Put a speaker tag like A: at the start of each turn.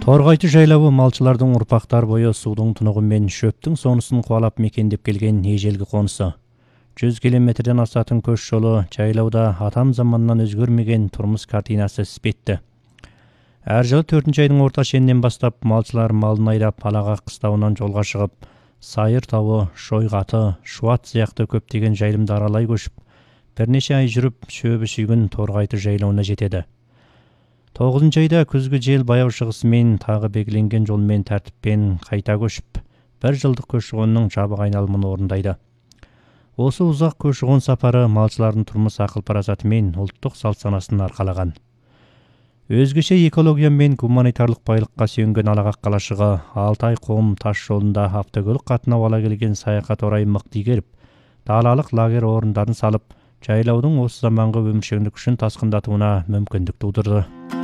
A: Торғайты жайлауы малчылардың ұрпақтар бойы судың тұнығы мен шөптің сонысын қуалап мекендеп келген ежелгі қонысы. 100 километрден асатын көш жолы жайлауда атам заманнан өзгермеген тұрмыс картинасы іспетті. Әр жылы 4 айдың орта шенінен бастап малшылар малын айдап Алаға қыстауынан жолға шығып, Сайыр тауы, Шойғаты, Шуат сияқты көптеген жайылымды аралай көшіп, бірнеше ай жүріп шөбі шүйгін Торғайты жайлауына жетеді. 9 айда күзгі жел баяу шығысымен тағы белгіленген жолмен тәртіппен қайта көшіп, бір жылдық көші-қонның жабық айналымын орындайды. Осы ұзақ көші-қон сапары малшылардың тұрмыс ақыл-парасаты мен ұлттық салт-санасын арқалаған. Өзгеше экология мен гуманитарлық байлыққа сүйенген Алаға қалашығы Алтай-Қом тас жолында автокөлік қатынау ала келген саяхат орайы мықты игеріп, далалық лагерь орындарын салып, жайлаудың осы заманғы өміршеңдік үшін тасқындатуына мүмкіндік тудырды.